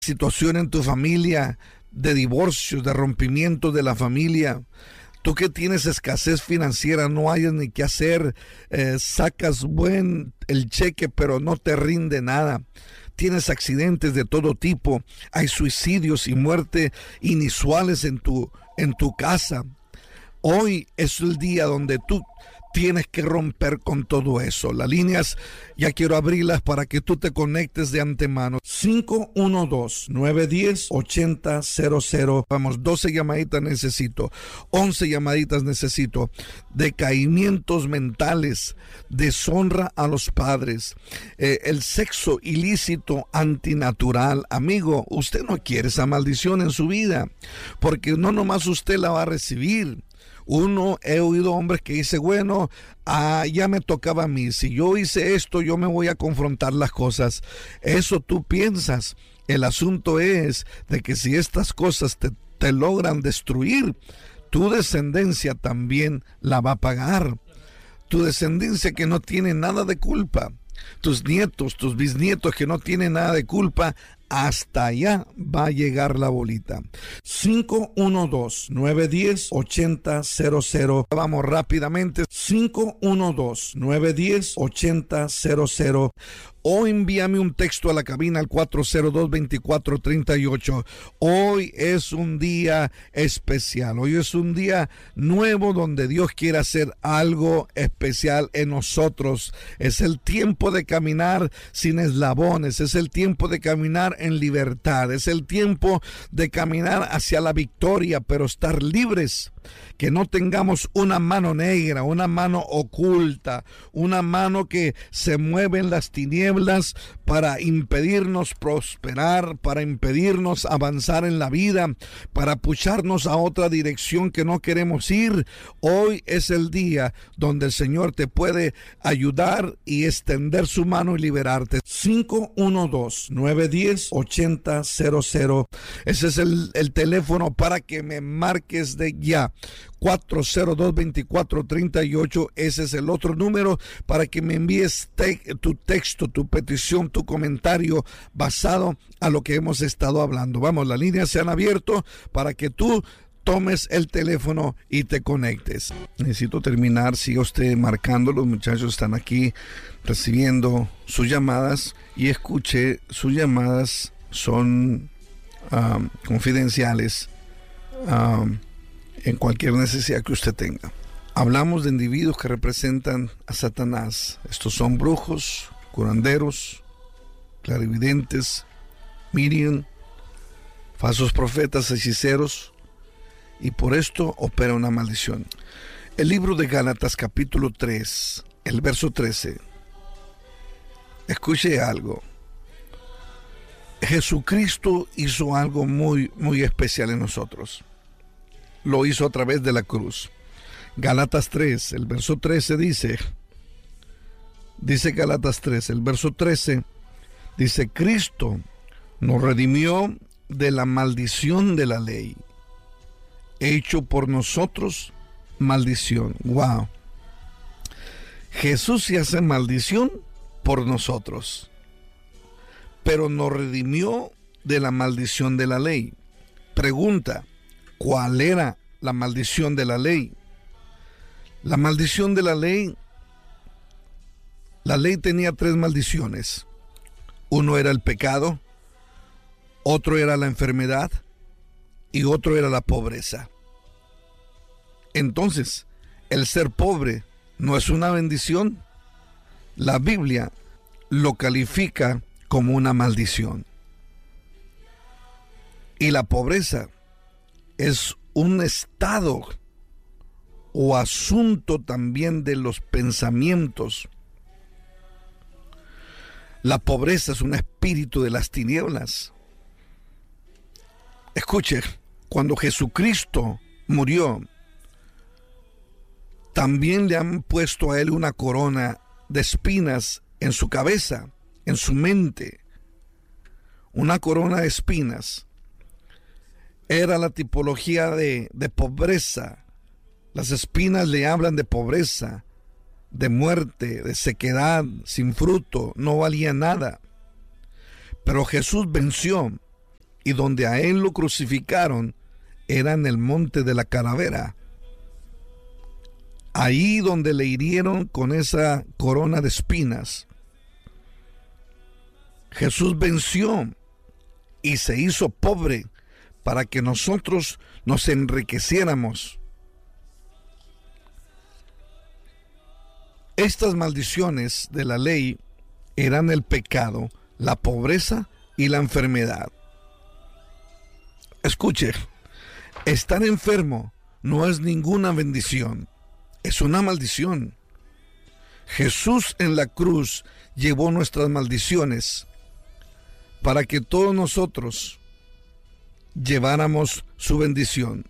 situación en tu familia de divorcio, de rompimiento de la familia. Tú que tienes escasez financiera, no hayas ni qué hacer, sacas el cheque, pero no te rinde nada. Tienes accidentes de todo tipo, hay suicidios y muerte inusuales en tu casa. Hoy es el día donde tú tienes que romper con todo eso. Las líneas ya quiero abrirlas para que tú te conectes de antemano. 512-910-8000. Vamos, 12 llamaditas necesito. 11 llamaditas necesito. Decaimientos mentales, deshonra a los padres, el sexo ilícito antinatural. Amigo, usted no quiere esa maldición en su vida, porque no nomás usted la va a recibir. He oído hombres que dicen, bueno, ya me tocaba a mí, si yo hice esto, yo me voy a confrontar las cosas. Eso tú piensas. El asunto es de que si estas cosas te logran destruir, tu descendencia también la va a pagar. Tu descendencia que no tiene nada de culpa, tus nietos, tus bisnietos que no tienen nada de culpa, hasta allá va a llegar la bolita. 512-910-8000. Vamos rápidamente. 512-910-8000. O envíame un texto a la cabina al 402-2438. Hoy es un día especial. Hoy es un día nuevo donde Dios quiere hacer algo especial en nosotros. Es el tiempo de caminar sin eslabones. Es el tiempo de caminar en libertad. Es el tiempo de caminar hacia la victoria, pero estar libres. Que no tengamos una mano negra, una mano oculta, una mano que se mueve en las tinieblas para impedirnos prosperar, para impedirnos avanzar en la vida, para pucharnos a otra dirección que no queremos ir. Hoy es el día donde el Señor te puede ayudar y extender su mano y liberarte. 512-910-8000. Ese es el teléfono para que me marques de ya. 402-2438. Ese es el otro número para que me envíes tu texto, tu petición, tu comentario basado a lo que hemos estado hablando. Vamos, las líneas se han abierto para que tú tomes el teléfono y te conectes. Necesito terminar. Siga usted marcando. Los muchachos están aquí recibiendo sus llamadas y escuche, sus llamadas son confidenciales. En cualquier necesidad que usted tenga. Hablamos de individuos que representan a Satanás. Estos son brujos, curanderos, clarividentes, medium, falsos profetas, hechiceros, y por esto opera una maldición. El libro de Gálatas capítulo 3, el verso 13. Escuche algo. Jesucristo hizo algo muy, muy especial en nosotros. Lo hizo a través de la cruz. Gálatas 3, el verso 13 dice Gálatas 3, el verso 13, dice, Cristo nos redimió de la maldición de la ley, hecho por nosotros maldición. Wow. Jesús se hace maldición por nosotros, pero nos redimió de la maldición de la ley. Pregunta, ¿cuál era la maldición de la ley? La maldición de la ley tenía 3 maldiciones. Uno era el pecado, otro era la enfermedad y otro era la pobreza. Entonces, el ser pobre no es una bendición. La Biblia lo califica como una maldición. Y la pobreza es un estado o asunto también de los pensamientos. La pobreza es un espíritu de las tinieblas. Escuche, cuando Jesucristo murió, también le han puesto a él una corona de espinas en su cabeza, en su mente. Una corona de espinas. Era la tipología de pobreza. Las espinas le hablan de pobreza, de muerte, de sequedad, sin fruto, no valía nada. Pero Jesús venció y donde a él lo crucificaron era en el monte de la Calavera. Ahí donde le hirieron con esa corona de espinas. Jesús venció y se hizo pobre para que nosotros nos enriqueciéramos. Estas maldiciones de la ley eran el pecado, la pobreza y la enfermedad. Escuche, estar enfermo no es ninguna bendición, es una maldición. Jesús en la cruz llevó nuestras maldiciones para que todos nosotros lleváramos su bendición.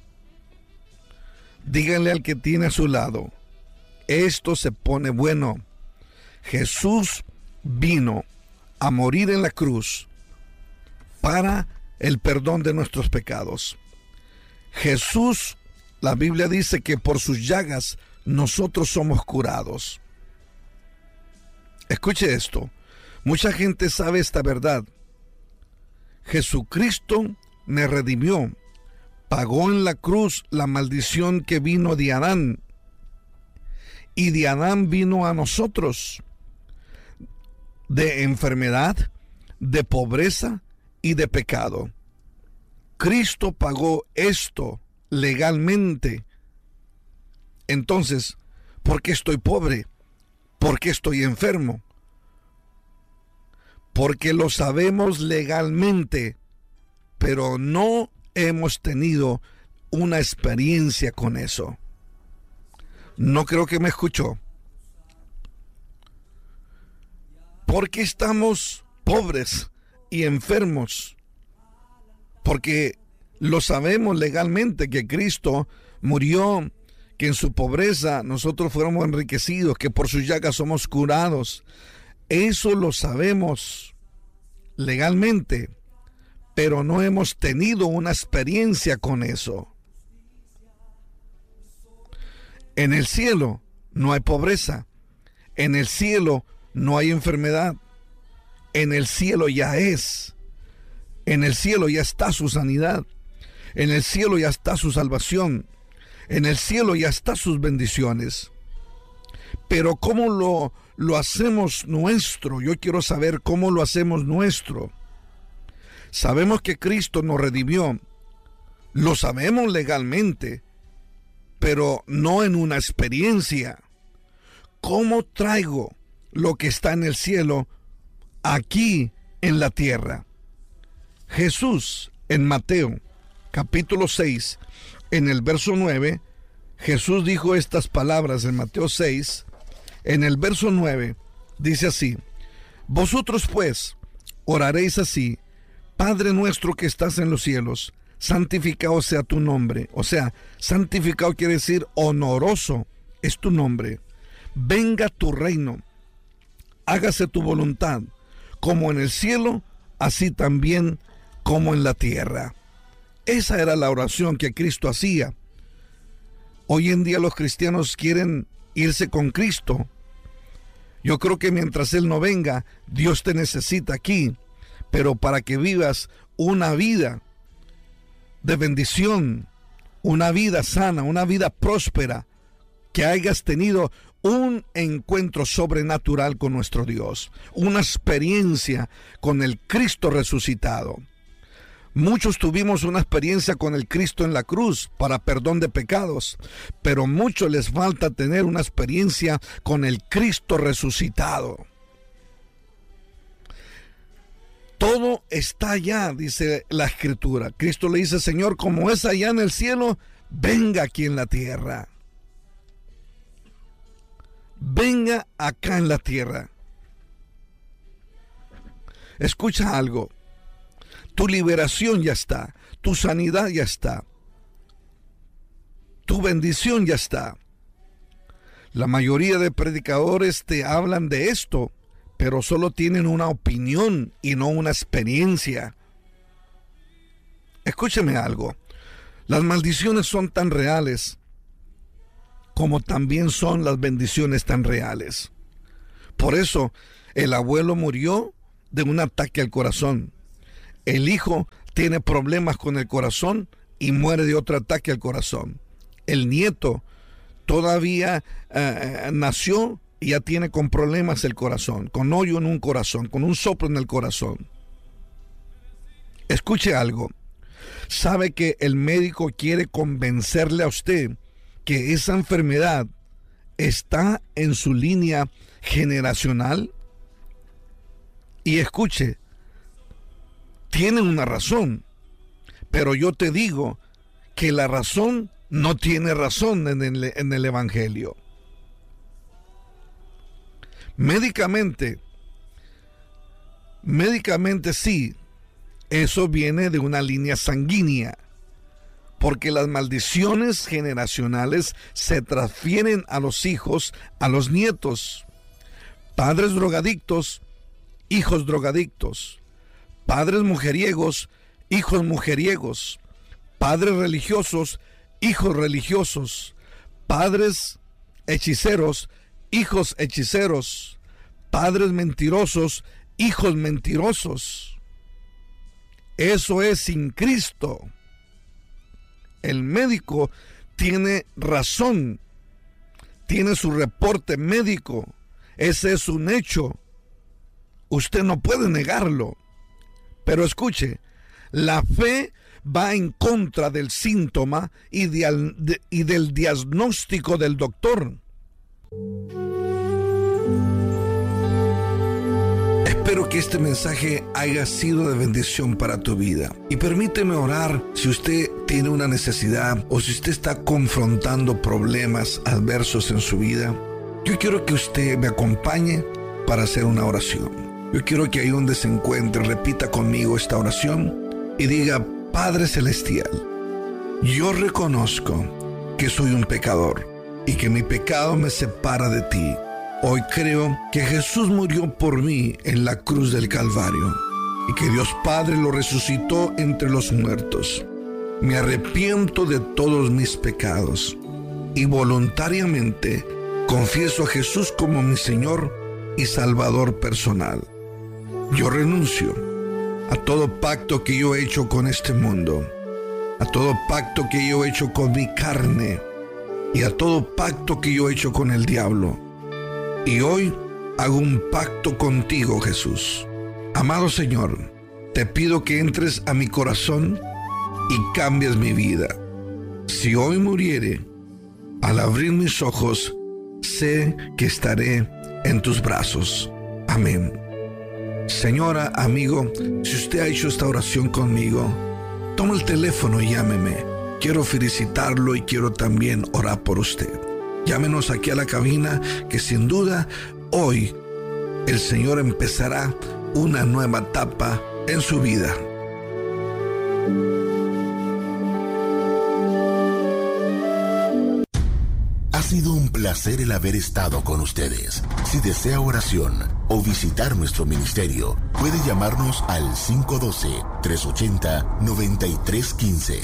Díganle al que tiene a su lado, esto se pone bueno. Jesús vino a morir en la cruz para el perdón de nuestros pecados. Jesús, la Biblia dice que por sus llagas nosotros somos curados. Escuche esto, mucha gente sabe esta verdad. Jesucristo me redimió, pagó en la cruz la maldición que vino de Adán, y de Adán vino a nosotros, de enfermedad, de pobreza y de pecado. Cristo pagó esto legalmente. Entonces, ¿por qué estoy pobre? ¿Por qué estoy enfermo? Porque lo sabemos legalmente, pero no hemos tenido una experiencia con eso. No creo que me escuchó. Porque estamos pobres y enfermos. Porque lo sabemos legalmente que Cristo murió, que en su pobreza nosotros fuéramos enriquecidos, que por sus llagas somos curados. Eso lo sabemos legalmente, pero no hemos tenido una experiencia con eso. En el cielo no hay pobreza, en el cielo no hay enfermedad, en el cielo ya es, en el cielo ya está su sanidad, en el cielo ya está su salvación, en el cielo ya están sus bendiciones. Pero ¿cómo lo hacemos nuestro? Yo quiero saber cómo lo hacemos nuestro. Sabemos que Cristo nos redimió, lo sabemos legalmente, pero no en una experiencia. ¿Cómo traigo lo que está en el cielo aquí en la tierra? Jesús en Mateo capítulo 6, en el verso 9, Jesús dijo estas palabras en Mateo 6, en el verso 9, dice así: vosotros pues oraréis así: Padre nuestro que estás en los cielos, santificado sea tu nombre. O sea, santificado quiere decir honoroso es tu nombre. Venga tu reino, hágase tu voluntad, como en el cielo, así también como en la tierra. Esa era la oración que Cristo hacía. Hoy en día los cristianos quieren irse con Cristo. Yo creo que mientras Él no venga, Dios te necesita aquí, pero para que vivas una vida de bendición, una vida sana, una vida próspera, que hayas tenido un encuentro sobrenatural con nuestro Dios, una experiencia con el Cristo resucitado. Muchos tuvimos una experiencia con el Cristo en la cruz para perdón de pecados, pero muchos les falta tener una experiencia con el Cristo resucitado. Todo está allá, dice la Escritura. Cristo le dice: Señor, como es allá en el cielo, venga aquí en la tierra. Venga acá en la tierra. Escucha algo. Tu liberación ya está, tu sanidad ya está, tu bendición ya está. La mayoría de predicadores te hablan de esto, pero solo tienen una opinión y no una experiencia. Escúcheme algo, las maldiciones son tan reales como también son las bendiciones tan reales. Por eso el abuelo murió de un ataque al corazón. El hijo tiene problemas con el corazón y muere de otro ataque al corazón. El nieto todavía nació y ya tiene con problemas el corazón, con hoyo en un corazón, con un soplo en el corazón. Escuche algo. ¿Sabe que el médico quiere convencerle a usted que esa enfermedad está en su línea generacional? Y escuche, tienen una razón, pero yo te digo que la razón no tiene razón en el Evangelio. Médicamente sí, eso viene de una línea sanguínea, porque las maldiciones generacionales se transfieren a los hijos, a los nietos. Padres drogadictos, hijos drogadictos. Padres mujeriegos, hijos mujeriegos. Padres religiosos, hijos religiosos. Padres hechiceros, hijos hechiceros. Padres mentirosos, hijos mentirosos. Eso es sin Cristo. El médico tiene razón, tiene su reporte médico. Ese es un hecho. Usted no puede negarlo. Pero escuche, la fe va en contra del síntoma y del diagnóstico del doctor. Espero que este mensaje haya sido de bendición para tu vida. Y permíteme orar si usted tiene una necesidad o si usted está confrontando problemas adversos en su vida. Yo quiero que usted me acompañe para hacer una oración. Yo quiero que ahí donde se encuentre repita conmigo esta oración y diga: Padre Celestial, yo reconozco que soy un pecador y que mi pecado me separa de ti. Hoy creo que Jesús murió por mí en la cruz del Calvario y que Dios Padre lo resucitó entre los muertos. Me arrepiento de todos mis pecados y voluntariamente confieso a Jesús como mi Señor y Salvador personal. Yo renuncio a todo pacto que yo he hecho con este mundo, a todo pacto que yo he hecho con mi carne y a todo pacto que yo he hecho con el diablo. Y hoy hago un pacto contigo, Jesús. Amado Señor, te pido que entres a mi corazón y cambies mi vida. Si hoy muriere, al abrir mis ojos, sé que estaré en tus brazos. Amén. Señora, amigo, si usted ha hecho esta oración conmigo, toma el teléfono y llámeme. Quiero felicitarlo y quiero también orar por usted. Llámenos aquí a la cabina, que sin duda hoy el Señor empezará una nueva etapa en su vida. Ha sido un placer el haber estado con ustedes. Si desea oración o visitar nuestro ministerio, puede llamarnos al 512-380-9315.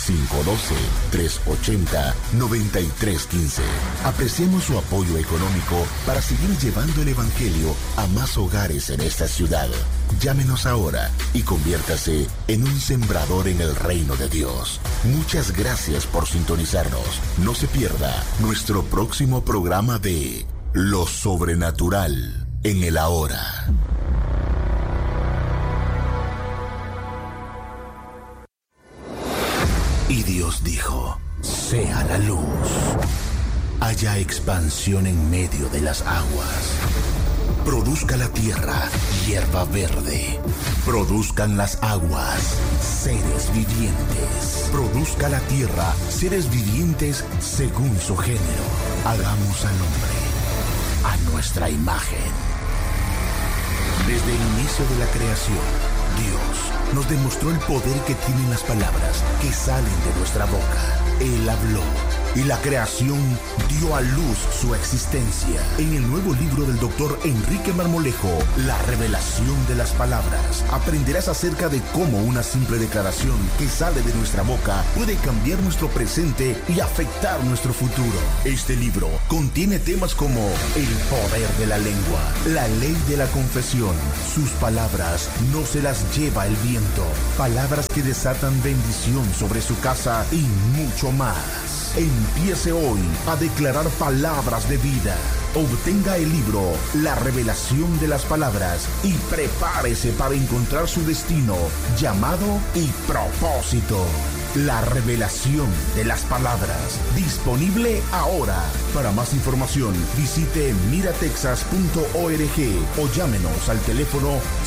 512-380-9315. Apreciamos su apoyo económico para seguir llevando el Evangelio a más hogares en esta ciudad. Llámenos ahora y conviértase en un sembrador en el reino de Dios. Muchas gracias por sintonizarnos. No se pierda nuestro próximo programa de Lo Sobrenatural en el Ahora. Y Dios dijo: sea la luz. Haya expansión en medio de las aguas. Produzca la tierra hierba verde. Produzcan las aguas seres vivientes. Produzca la tierra seres vivientes según su género. Hagamos al hombre a nuestra imagen. Desde el inicio de la creación, Dios nos demostró el poder que tienen las palabras que salen de nuestra boca. Él habló y la creación dio a luz su existencia. En el nuevo libro del Dr. Enrique Marmolejo, La revelación de las palabras, aprenderás acerca de cómo una simple declaración que sale de nuestra boca puede cambiar nuestro presente y afectar nuestro futuro. Este libro contiene temas como el poder de la lengua, la ley de la confesión, sus palabras no se las lleva el viento, palabras que desatan bendición sobre su casa y mucho más. Empiece hoy a declarar palabras de vida. Obtenga el libro La revelación de las palabras y prepárese para encontrar su destino, llamado y propósito. La revelación de las palabras. Disponible ahora. Para más información, visite miratexas.org o llámenos al teléfono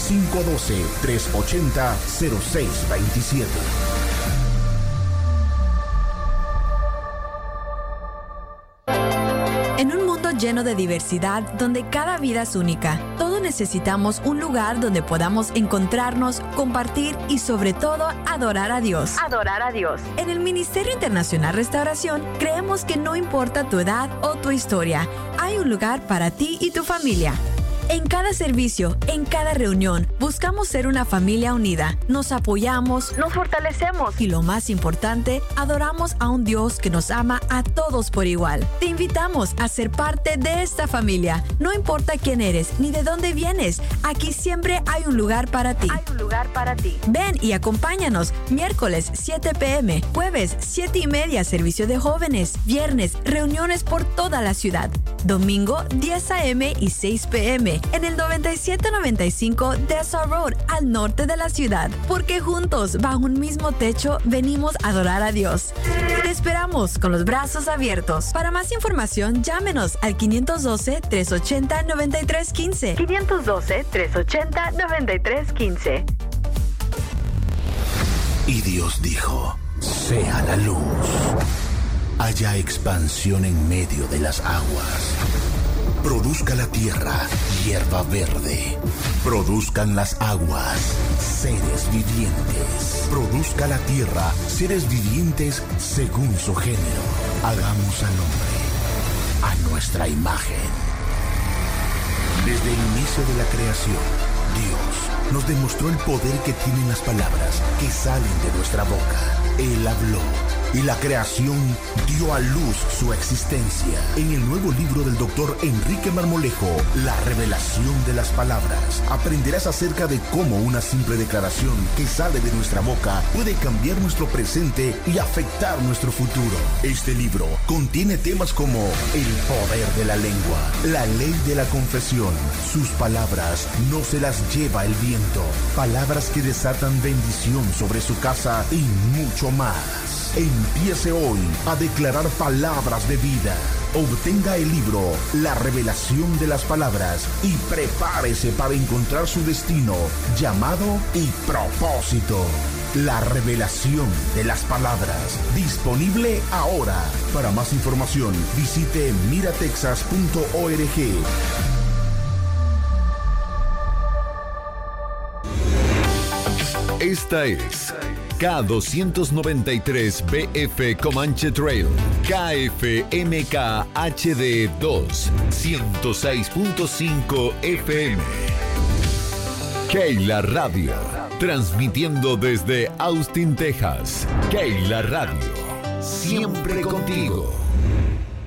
512-380-0627. En un mundo lleno de diversidad, donde cada vida es única, todos necesitamos un lugar donde podamos encontrarnos, compartir y sobre todo adorar a Dios. Adorar a Dios. En el Ministerio Internacional Restauración, creemos que no importa tu edad o tu historia, hay un lugar para ti y tu familia. En cada servicio, en cada reunión, buscamos ser una familia unida. Nos apoyamos, nos fortalecemos y lo más importante, adoramos a un Dios que nos ama a todos por igual. Te invitamos a ser parte de esta familia. No importa quién eres ni de dónde vienes, aquí siempre hay un lugar para ti. Hay un lugar para ti. Ven y acompáñanos. Miércoles 7 p.m., jueves 7:30 servicio de jóvenes, viernes reuniones por toda la ciudad. Domingo 10 a.m. y 6 p.m. en el 9795 Dessau Road, al norte de la ciudad. Porque juntos, bajo un mismo techo, venimos a adorar a Dios. Te esperamos con los brazos abiertos. Para más información, llámenos al 512-380-9315. 512-380-9315. Y Dios dijo, sea la luz. Haya expansión en medio de las aguas. Produzca la tierra hierba verde. Produzcan las aguas seres vivientes. Produzca la tierra seres vivientes según su género. Hagamos al hombre a nuestra imagen. Desde el inicio de la creación, Dios nos demostró el poder que tienen las palabras que salen de nuestra boca. Él habló y la creación dio a luz su existencia. En el nuevo libro del Dr. Enrique Marmolejo, La revelación de las palabras, aprenderás acerca de cómo una simple declaración que sale de nuestra boca puede cambiar nuestro presente y afectar nuestro futuro. Este libro contiene temas como el poder de la lengua, la ley de la confesión, sus palabras no se las lleva el viento, palabras que desatan bendición sobre su casa y mucho más. Empiece hoy a declarar palabras de vida. Obtenga el libro La revelación de las palabras y prepárese para encontrar su destino, llamado y propósito. La revelación de las palabras. Disponible ahora. Para más información, visite miratexas.org. Esta es K293BF Comanche Trail, KFMK HD 2, 106.5 FM. Keila Radio, transmitiendo desde Austin, Texas. Keila Radio, siempre contigo.